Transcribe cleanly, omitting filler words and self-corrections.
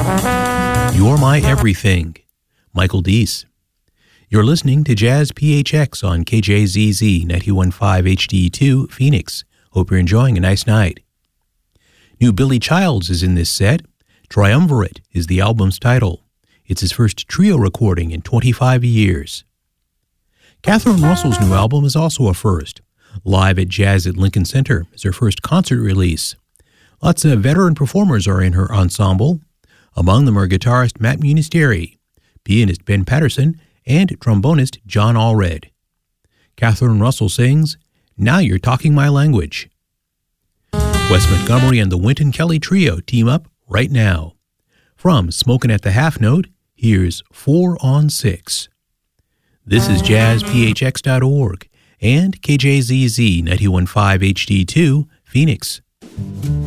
You're My Everything, Michael Deese. You're listening to Jazz PHX on KJZZ 91.5 HD2 Phoenix. Hope you're enjoying a nice night. New Billy Childs is in this set. Triumvirate is the album's title. It's his first trio recording in 25 years. Catherine Russell's new album is also a first. Live at Jazz at Lincoln Center is her first concert release. Lots of veteran performers are in her ensemble. Among them are guitarist Matt Munisteri, pianist Ben Patterson, and trombonist John Allred. Catherine Russell sings, "Now You're Talking My Language." Wes Montgomery and the Wynton Kelly Trio team up right now. From Smokin' at the Half Note, here's 4 on 6. This is jazzphx.org and KJZZ 91.5 HD2, Phoenix.